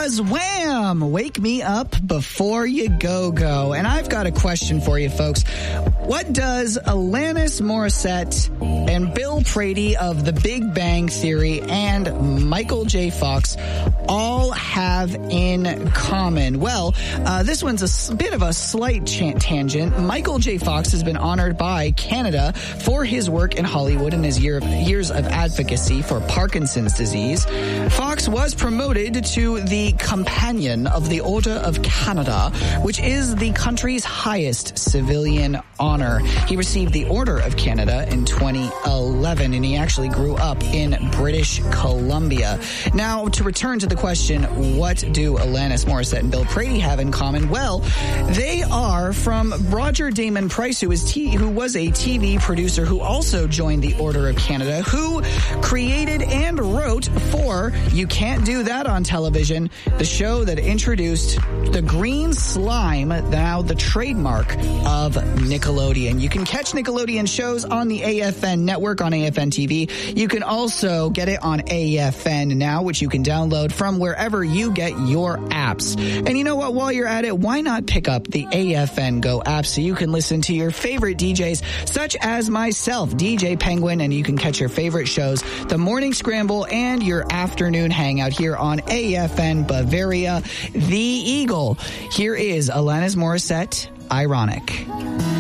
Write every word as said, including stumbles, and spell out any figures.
was Wham! Wake Me Up Before You Go Go. And I've got a question for you, folks. What does Alanis Morissette and Bill Prady of The Big Bang Theory and Michael J. Fox all have in common? Well, uh, this one's a s- bit of a slight ch- tangent. Michael J. Fox has been honored by Canada for his work in Hollywood and his year of, years of advocacy for Parkinson's disease. Fox was promoted to the Companion of the Order of Canada, which is the country's highest civilian honor. He received the Order of Canada in twenty eleven, and he actually grew up in British Columbia. Now, to return to the question, what do Alanis Morissette and Bill Prady have in common? Well, they are from Roger Damon Price, who is t- who was a T V producer who also joined the Order of Canada, who created and wrote for You Can't Do That on Television, the show that introduced the green slime, now the trademark of Nickelodeon. You can catch Nickelodeon shows on the A F N network on A F N T V. You can also get it on A F N Now, which you can download from wherever you get your apps. And you know what? While you're at it, why not pick up the A F N Go app so you can listen to your favorite D Js, such as myself, D J Penguin, and you can catch your favorite shows, The Morning Scramble and your afternoon hangout here on A F N Bavaria, The Eagle. Here is Alanis Morissette, Ironic.